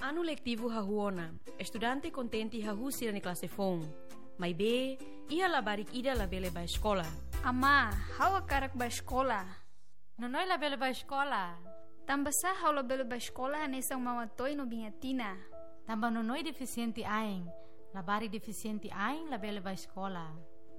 Anu letivo hahuona, estudante contente hahusi na classe fon. Mai be, ia labarik ida labele ba escola. Ama, hawa karak ba escola. Nonoi labele ba escola. Tambah sah hau labele ba escola hanesang mawatoy no bingatina. Tambah nonoi deficiente aing. Labari deficiente aing labele ba escola.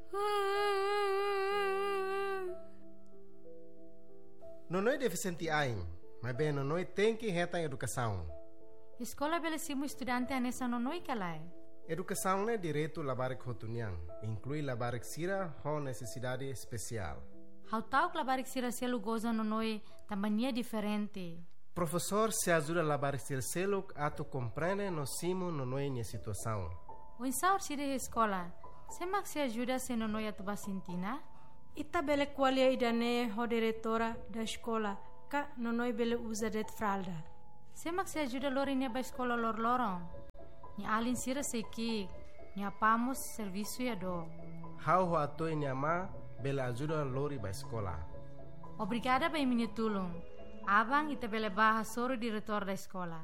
Nonoi deficiente aing, mas bem nonoi tem que reta educação. Escola bele simu estudante anesa nonoi kalai. Educação é direito labarik hotuniang, inclui labarik sira com necessidade especial. Hau tau labarik sira selu goza nonoi tambania diferente. Professor se ajuda labarik sira selu ato compreende no simu nonoi nia situação. O insaur sira escola, semak se ajuda se nonoi atu basintina? Ita bele qualia idane ho diretora da escola, ka nonoi bele usa det fralda. Semak se ajuda lori nia ba escola lor lorong. Ni alin sira seki, ni apamos serviço ya do. Hau ho ato nia ma bele ajuda lori ba escola. Obrigada ba minha tulung. Abang ita bele baha soro diretor da escola.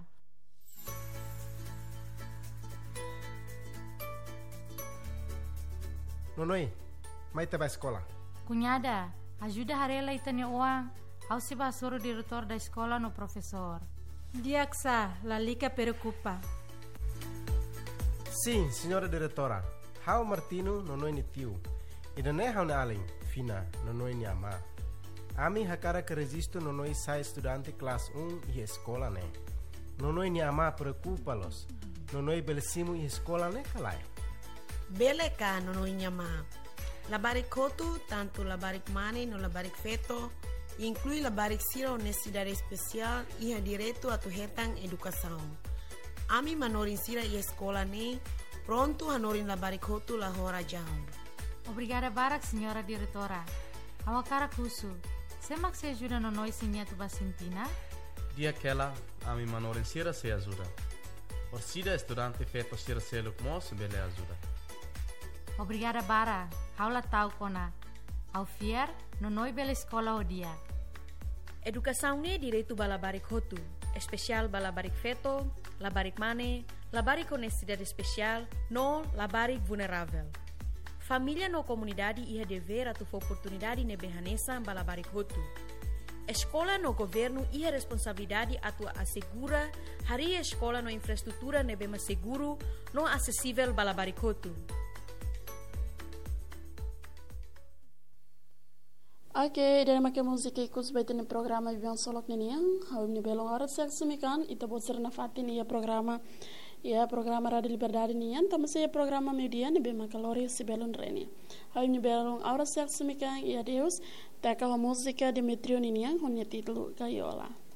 Nonoi, mai te ba escola. Cunhada, ajuda harela itanya uang. Au se ba soro diretor da escola no professor. Diaksa, la lica preocupa. Sim, senhora diretora. Hau Martino nonoi ni tiu. Ida ne hau na alin, fina, nonoi ni ama. Ami hakara que registro nonoi sai estudante classe 1 e escola ne. Nonoi ni ama preocupa-los. Nonoi belesimu e escola ne kalai. Bele ka nonoi ni ama. Labarik kotu, tanto labarik mani no labarik feto, inclui labarik sira honestidade especial e a direito a tu hetang educação. Ami manorin sira e escola ne, pronto hanorin labarik kotu la hora jam. Obrigada barak, senhora diretora. Awakara kusu. Semak se ajuda no noi sinhatu basintina? Dia aquela, ami manorin sira se ajuda. Orsida estudante feto sira selo mos bele ajuda. Obrigada bara. Haula tau kona. Au fier, no noi bela escola o dia. Educação ne direito ba labarik hotu, especial ba labarik feto, labarik mane, labarik honestidade especial, no labarik vulnerável. Família no comunidade ia dever atu oportunidade ne behanesa ba labarik hotu. Escola no governo ia responsabilidade atu assegura hari escola no infraestrutura ne bema seguro, no acessível ba labarik hotu. Oke, dari makai musik ikus bete ni programa biang solok ni yang, hawim ni belong arat seksimikan, ita botsir na fatin ia programa Radio Liberdade ni yang, tamase ia programa media ni bema kalori si belon reni. Hawim ni belong arat seksimikan ia deus, taka la musika Demetrio ni yang, honya titulu kayola.